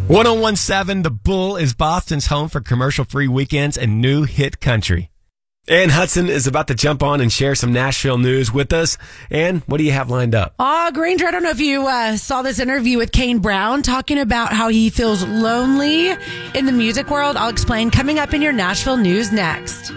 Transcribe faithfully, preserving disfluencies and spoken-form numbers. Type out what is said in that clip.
ten seventeen The Bull is Boston's home for commercial-free weekends and new hit country. Ann Hudson is about to jump on and share some Nashville news with us. Ann, what do you have lined up? Aw, Granger, I don't know if you uh, saw this interview with Kane Brown talking about how he feels lonely in the music world. I'll explain coming up in your Nashville news next.